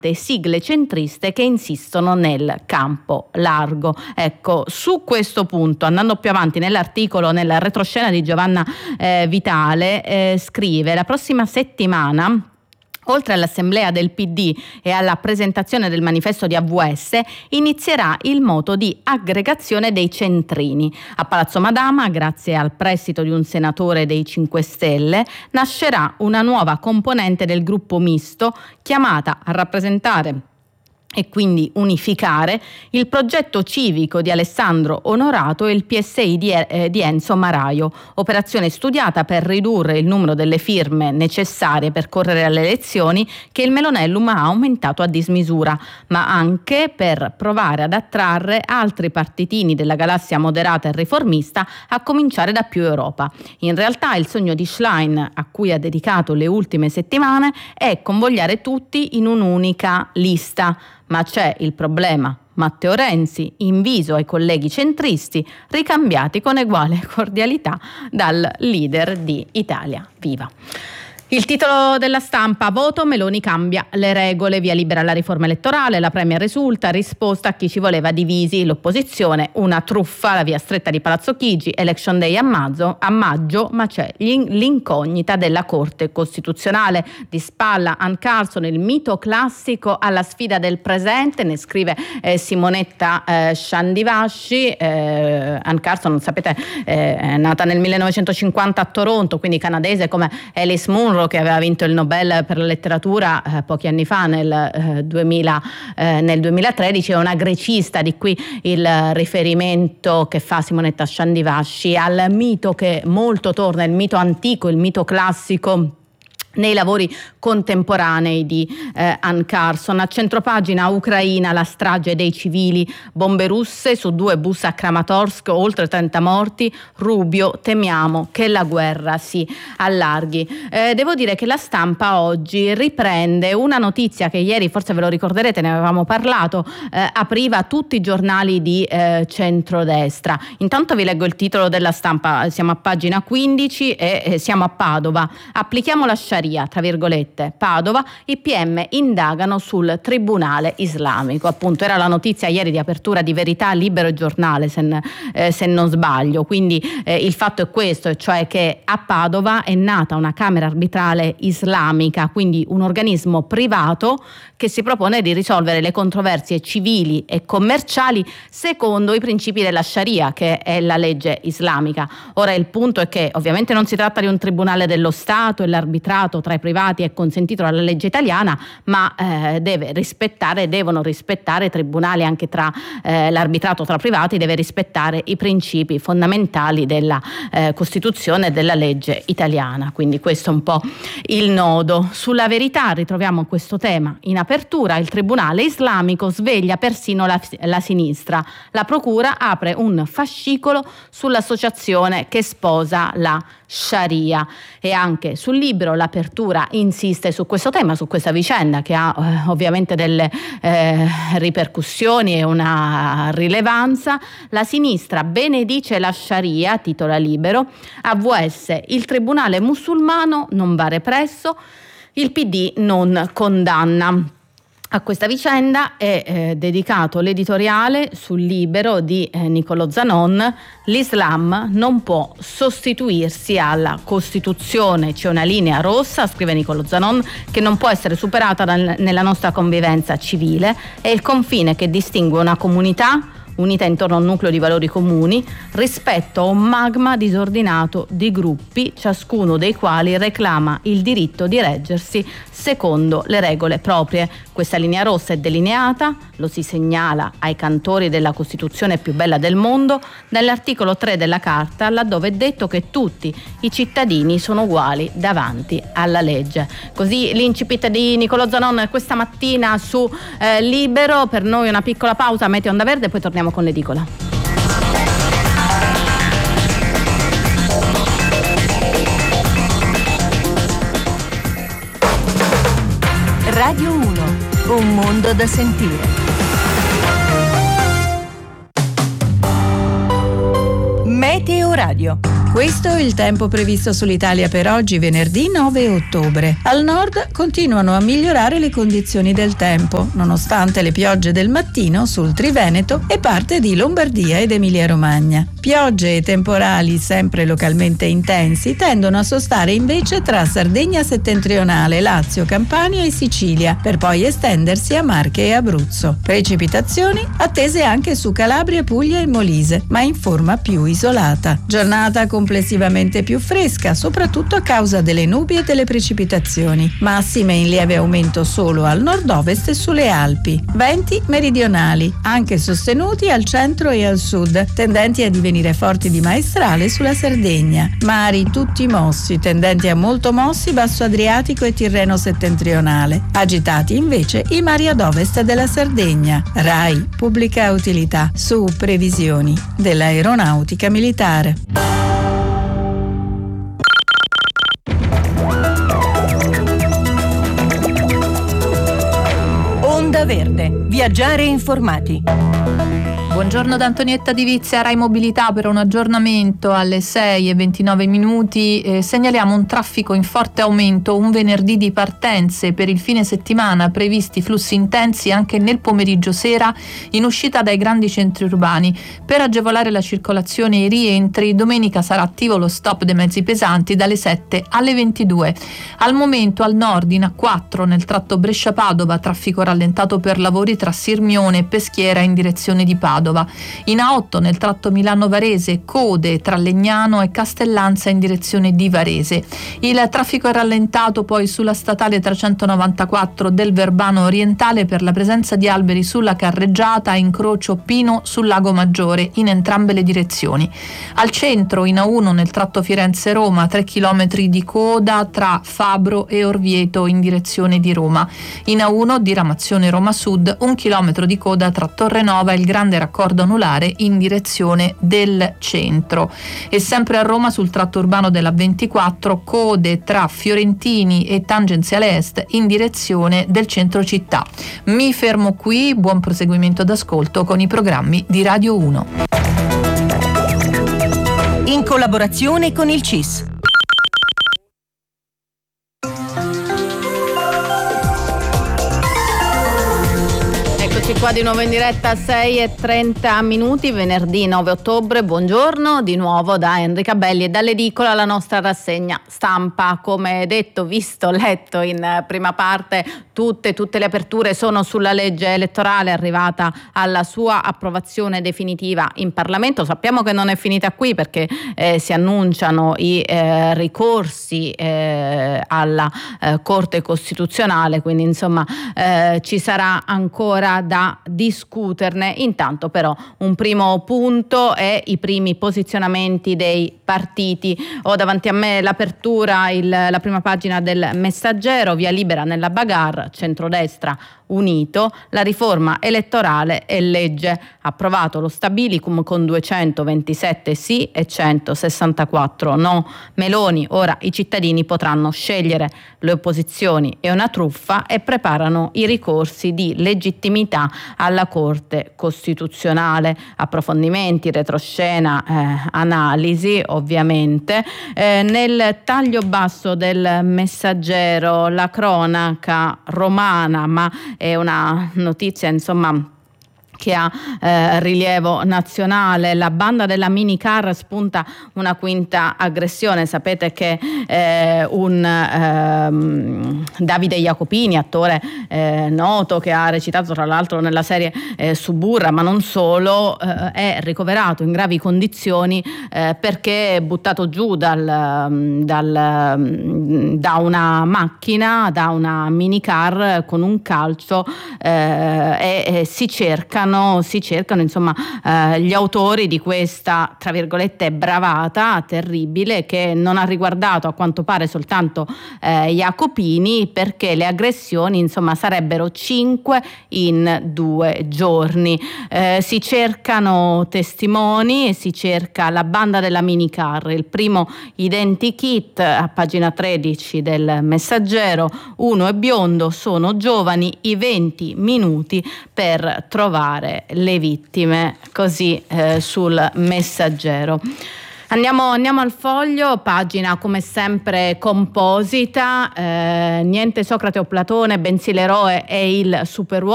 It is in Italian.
sigle centriste che insistono nel campo largo. Ecco, su questo punto, andando più avanti nell'articolo, nella retroscena di Giovanna Vitale, scrive: la prossima settimana, oltre all'assemblea del PD e alla presentazione del manifesto di AVS, inizierà il moto di aggregazione dei centrini. A Palazzo Madama, grazie al prestito di un senatore dei 5 Stelle, nascerà una nuova componente del gruppo misto chiamata a rappresentare e quindi unificare il progetto civico di Alessandro Onorato e il PSI di Enzo Maraio, operazione studiata per ridurre il numero delle firme necessarie per correre alle elezioni che il Melonellum ha aumentato a dismisura, ma anche per provare ad attrarre altri partitini della galassia moderata e riformista, a cominciare da Più Europa. In realtà il sogno di Schlein, a cui ha dedicato le ultime settimane, è convogliare tutti in un'unica lista. Ma c'è il problema: Matteo Renzi, inviso ai colleghi centristi, ricambiati con uguale cordialità dal leader di Italia Viva. Il titolo della Stampa: voto, Meloni cambia le regole, via libera alla riforma elettorale, la Premier risulta, risposta a chi ci voleva divisi, l'opposizione, una truffa, la via stretta di Palazzo Chigi, election day a maggio, ma c'è l'incognita della Corte Costituzionale. Di spalla Ann Carson, il mito classico alla sfida del presente, ne scrive Simonetta Shandivasci. Ann Carson, sapete, è nata nel 1950 a Toronto, quindi canadese come Alice Munro, che aveva vinto il Nobel per la letteratura pochi anni fa, nel 2013, è una grecista, di qui il riferimento che fa Simonetta Shandivasci al mito che molto torna, il mito antico, il mito classico nei lavori contemporanei di Ann Carson. A centropagina Ucraina, la strage dei civili, bombe russe su 2 bus a Kramatorsk, oltre 30 morti, Rubio, temiamo che la guerra si allarghi. Devo dire che la Stampa oggi riprende una notizia che ieri, forse ve lo ricorderete, ne avevamo parlato, apriva tutti i giornali di centrodestra. Intanto vi leggo il titolo della Stampa, siamo a pagina 15 e siamo a Padova. Applichiamo la Sharia, tra virgolette. Padova, i PM indagano sul tribunale islamico. Appunto, era la notizia ieri di apertura di Verità, Libero e Giornale, se non sbaglio. Quindi il fatto è questo, cioè che a Padova è nata una Camera arbitrale islamica, quindi un organismo privato che si propone di risolvere le controversie civili e commerciali secondo i principi della Sharia, che è la legge islamica. Ora il punto è che ovviamente non si tratta di un tribunale dello Stato e l'arbitrato tra i privati è consentito dalla legge italiana, ma devono rispettare i tribunali, anche tra l'arbitrato tra privati, deve rispettare i principi fondamentali della Costituzione e della legge italiana. Quindi questo è un po' il nodo. Sulla Verità ritroviamo questo tema in apertura: il tribunale islamico sveglia persino la sinistra, la procura apre un fascicolo sull'associazione che sposa la Sharia. E anche sul Libro l'apertura insiste su questo tema, su questa vicenda che ha ovviamente delle ripercussioni e una rilevanza. La sinistra benedice la Sharia, titola Libero. AVS, il tribunale musulmano non va represso, il PD non condanna. A questa vicenda è dedicato l'editoriale sul Libero di Niccolò Zanon: l'Islam non può sostituirsi alla Costituzione, c'è una linea rossa, scrive Niccolò Zanon, che non può essere superata nella nostra convivenza civile, è il confine che distingue una comunità unita intorno a un nucleo di valori comuni, rispetto a un magma disordinato di gruppi, ciascuno dei quali reclama il diritto di reggersi secondo le regole proprie. Questa linea rossa è delineata, lo si segnala ai cantori della Costituzione più bella del mondo, nell'articolo 3 della Carta, laddove è detto che tutti i cittadini sono uguali davanti alla legge. Così l'incipit di Niccolò Zanon questa mattina su Libero. Per noi una piccola pausa, Meteo Onda Verde, poi torniamo con l'edicola. Radio 1, un mondo da sentire. Meteo Radio. Questo è il tempo previsto sull'Italia per oggi, venerdì 9 ottobre. Al nord continuano a migliorare le condizioni del tempo, nonostante le piogge del mattino sul Triveneto e parte di Lombardia ed Emilia-Romagna. Piogge e temporali sempre localmente intensi tendono a sostare invece tra Sardegna settentrionale, Lazio, Campania e Sicilia, per poi estendersi a Marche e Abruzzo. Precipitazioni attese anche su Calabria, Puglia e Molise, ma in forma più isolata. Giornata complessivamente più fresca, soprattutto a causa delle nubi e delle precipitazioni. Massime in lieve aumento solo al nord-ovest e sulle Alpi. Venti meridionali, anche sostenuti al centro e al sud, tendenti a divenire forti di maestrale sulla Sardegna. Mari tutti mossi, tendenti a molto mossi basso Adriatico e Tirreno settentrionale. Agitati invece i mari ad ovest della Sardegna. RAI, pubblica utilità, su previsioni dell'aeronautica militare. Onda Verde. Viaggiare informati. Buongiorno da Antonietta Di Vizia, Rai Mobilità per un aggiornamento alle 6:29. Segnaliamo un traffico in forte aumento, un venerdì di partenze per il fine settimana, previsti flussi intensi anche nel pomeriggio sera in uscita dai grandi centri urbani. Per agevolare la circolazione e i rientri, domenica sarà attivo lo stop dei mezzi pesanti dalle 7 alle 22. Al momento al nord in A4 nel tratto Brescia-Padova, traffico rallentato per lavori tra Sirmione e Peschiera in direzione di Padova. In A8 nel tratto Milano-Varese, code tra Legnano e Castellanza in direzione di Varese. Il traffico è rallentato poi sulla statale 394 del Verbano orientale per la presenza di alberi sulla carreggiata, incrocio Pino sul Lago Maggiore in entrambe le direzioni. Al centro in A1 nel tratto Firenze-Roma 3 km di coda tra Fabro e Orvieto in direzione di Roma. In A1 diramazione Roma Sud 1 chilometro di coda tra Torrenova e il grande raccordo anulare in direzione del centro. E sempre a Roma sul tratto urbano della 24 code tra Fiorentini e tangenziale est in direzione del centro città. Mi fermo qui, buon proseguimento d'ascolto con i programmi di Radio 1. In collaborazione con il CIS. Qua di nuovo in diretta a 6:30, venerdì 9 ottobre. Buongiorno di nuovo da Enrica Belli e dall'edicola la nostra rassegna stampa. Come detto, visto, letto in prima parte, tutte le aperture sono sulla legge elettorale arrivata alla sua approvazione definitiva in Parlamento. Sappiamo che non è finita qui perché si annunciano i ricorsi alla Corte Costituzionale, quindi insomma ci sarà ancora da discuterne. Intanto però un primo punto è i primi posizionamenti dei partiti. Ho davanti a me l'apertura, la prima pagina del Messaggero: via libera nella bagarre, centrodestra unito, la riforma elettorale e legge. Approvato lo stabilicum con 227 sì e 164 no. Meloni: ora i cittadini potranno scegliere. Le opposizioni è una truffa e preparano i ricorsi di legittimità alla Corte Costituzionale. Approfondimenti, retroscena, analisi ovviamente. Nel taglio basso del Messaggero la cronaca romana, ma è una notizia insomma che ha rilievo nazionale. La banda della minicar spunta una quinta aggressione. Sapete che Davide Jacopini, attore noto che ha recitato tra l'altro nella serie Suburra, ma non solo, è ricoverato in gravi condizioni perché è buttato giù da una macchina, da una minicar con un calcio e si cercano insomma gli autori di questa, tra virgolette, bravata terribile che non ha riguardato a quanto pare soltanto Jacopini, perché le aggressioni insomma sarebbero 5 in 2 giorni. Si cercano testimoni e si cerca la banda della minicar. Il primo identikit a pagina 13 del Messaggero: uno è biondo, sono giovani, i 20 minuti per trovare le vittime, così sul Messaggero. Andiamo al Foglio, pagina come sempre composita, niente Socrate o Platone, bensì l'eroe e il superuomo.